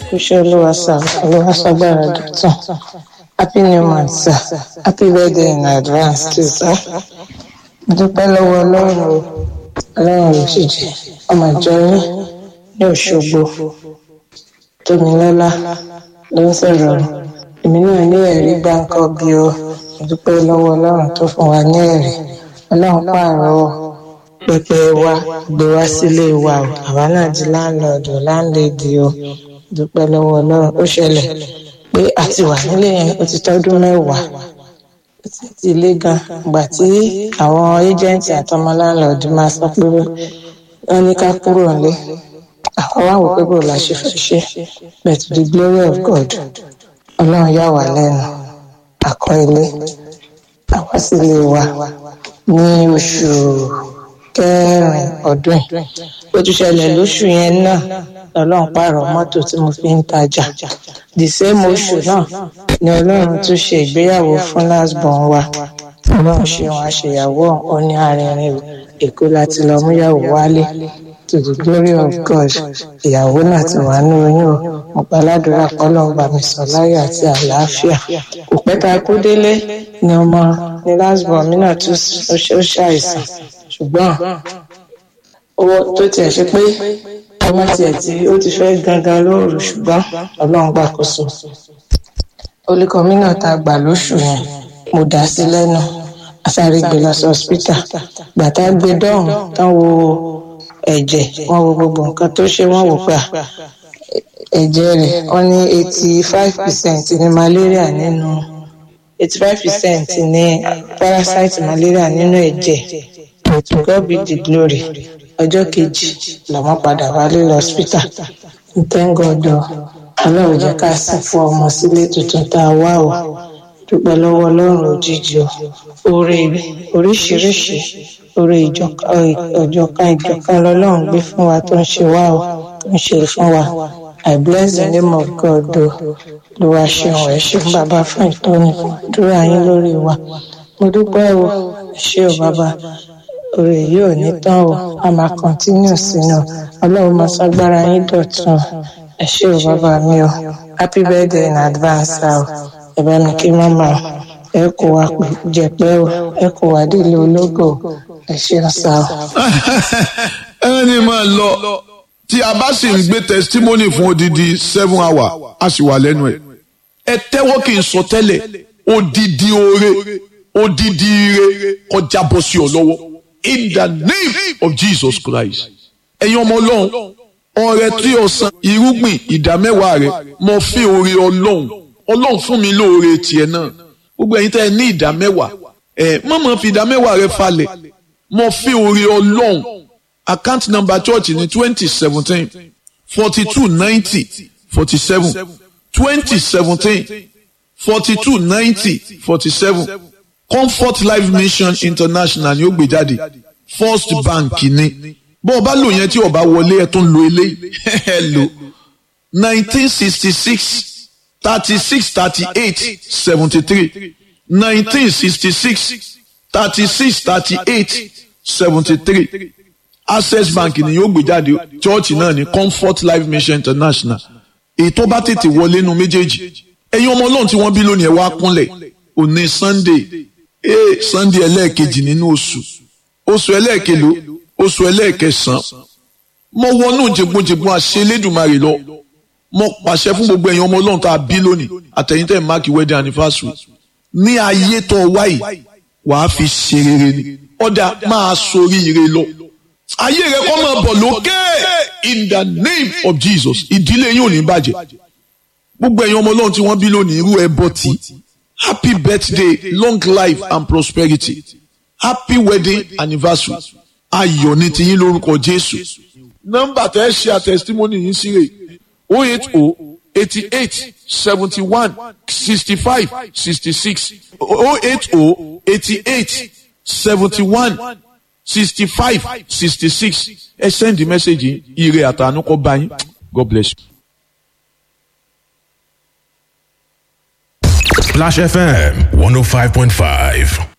Kúṣẹ́ olúwa sir, olúwa ṣagbára dọ̀tun. Happy new month sir, happy birthday in advance too sir. Dúpẹ́ lọ́wọ́ Ọlọ́run o, Ọlọ́run òjijì, ọmọ ìjọ yín ní Òṣogbo, Tómilọ́lá ló ń sọ̀rọ̀. Èmi náà ní ẹ̀rí gbáǹkọ́ bí o, dúpẹ́ lọ́wọ́ Ọlọ́run tó fún wa ní ẹ̀rí. Ọlọ́run pààrọ̀ pẹpẹ wa gbé wá sílé wa o, àwa náà di láńlọ́ọ̀dù láńlẹ́dì o, dúpẹ́ lọ́wọ́ Ọlọ́run. Ó ṣẹlẹ̀ pé a ti wà nílé yẹn ó ti tọ́dún mẹ́wàá ti ilé gan gbà tí àwọn éjẹǹtì àtọmọ láńlọ́ọ̀dù máa sọ pé wọ́n ní ká kúrò nílé. Àwọn wá wò pé bò la ṣe fẹ́ ṣe, but to the glory of God, Ọlọ́run yà wá lẹ́nu, àkọ́ ilé àwa sílé wa ní oṣù kẹrin ọdún yìí. Ó tún ṣẹlẹ̀ lóṣù yẹn náà, Ọlọ́run pààrọ̀ mọ́tò tí mo fi ń tajà. The same oṣù náà ni Ọlọ́run tún ṣe ìgbéyàwó fún last born wa. Ọlọ́run ṣe wọn àṣeyàwó òní arìnrìn Èkó láti lọ múyàwó wálé. To the glory of God, ìyàwó náà ti wà ní oyún o. Mo gba aládùúrà pọ́lọ́run bá mi sọ láyọ̀ àti àlàáfíà. Kò pẹ́ ta kú délé ni ọmọ ní last born mi náà tún ó ṣàìsàn. Ṣùgbọ́n owó tó tiẹ̀ ṣe pé ọmọ tiẹ̀ tí ó ti fẹ́ gangan lóru, ṣùgbọ́n Ọlọ́run gbàkóso. Olùkọ́ mi náà ta gbà lóṣù yẹn, mo dá sí lẹ́nu. Asáré gbé lọ sí hospital. Gbàtà gbé dọ́hùn tán wo ẹ̀jẹ̀, wọ́n wo gbogbo nǹkan tó ṣe, wọ́n wò pé ẹ̀jẹ̀ rẹ̀ wọ́n ní 85% ní malaria nínú 85% ní parasite malaria nínú ẹ̀jẹ̀. To God be the glory. Ọjọ́ kejì lọ́mọ padà wálé lọ hospital. Thank God o, Ọlọ́run jẹ́ ká sì fún ọmọ sílé tuntun tá a wá o. Dúpẹ́ lọ́wọ́ Ọlọ́run òjijì o. Oore oríṣiríṣi, oore ìjọkan lọ́lọ́run gbé fún wa tó ń ṣe wá o, tó ń ṣe fún wa. I bless the name of God o. Olúwa ṣeun, ẹ ṣeun bàbá fún ìtọ́ni fún àdúrà yín lórí wa. Mo dúpẹ́ o, ẹ ṣé o bàbá. Oore yìí ò ní tán o, a máa continue sínú. Ọlọ́run máa ṣagbára yín dọ̀tun. Ẹ ṣé o bàbá mi o. Happy birthday in advance o. Ẹ bá mi kí màmá o. Ẹ kò wá jẹ̀pẹ́ o, ẹ kò wá délé ológo o. Ẹ ṣé ọ̀sà o. Ẹni máa lọ tí a bá sì ń gbé testimony fún odidi 7 hours, a sì wà lẹ́nu ẹ̀. Ẹ tẹ́wọ́ kí n sọ tẹ́lẹ̀, odidi oore, odidi ire kọjá bọ́ sí ọ lọ́wọ́. In the name of Jesus Christ. Ẹ̀yin ọmọ Ọlọ́run, ọrẹ tí o san irúgbìn ìdámẹ́wàá rẹ̀, mo fi oore Ọlọ́run. Ọlọ́run fún mi lóore tiẹ̀ náà. Gbogbo ẹ̀yin tẹ́ ẹ ní ìdámẹ́wàá, mọ̀mọ́ fi ìdámẹ́wàá rẹ̀ falẹ̀. Mo fi oore Ọlọ́run. Account number church ní 2017 4290 47 2017 4290 47. Comfort Life Mission International ni ó gbé jáde. First Bank ni. Bó o bá lò yẹn tí o bá wọlé ẹ tún lo eléyìí. Ẹ lò 1966 36 38 73 1966 36 38 73. Access Bank ni yóò gbé jáde. Church náà ni Comfort Life Mission International. Èyí tó bá tètè wọlé nu méjèèjì. Ẹ̀yin ọmọ Ọlọ́run tí wọ́n bí lónìí ẹ wá kúnlẹ̀. Òní Sunday. Sunday ẹlẹ́ẹ̀kejì nínú oṣù ẹlẹ́ẹ̀kelo, oṣù ẹlẹ́ẹ̀kẹsàn. Mo wọnú jẹgbọ́njẹgbọ́n àṣẹ Elédùmarè lọ. Mo pàṣẹ fún gbogbo ẹ̀yin ọmọ Ọlọ́run tá a bí lónìí, àtẹ̀yìntẹ̀ máàkì wedding anniversary. Ní ayé tó wáyé, wàá fi ṣe rere ni. Ọ̀dà máa sorí ire lọ. Ayé rẹ kọ́ máa bọ̀ lókè in the name of Jesus. Ìdílé yín ò ní bàjẹ́. Gbogbo ẹ̀yin ọmọ Ọlọ́run tí wọ́n bí lónìí, irú ẹbọ tí. Happy birthday, long life and prosperity. Happy wedding anniversary. Ayọ̀ ní tiyín lórúkọ Jésù. Nọ́mbà tẹ́ ṣe àtẹ̀sítímọ́nì yín sí rè 080 88 71 65 66 080 88 71 65 66. Ẹ send the message yìí, ire àtàánú kó bá yín. God bless you. Splash FM 105.5.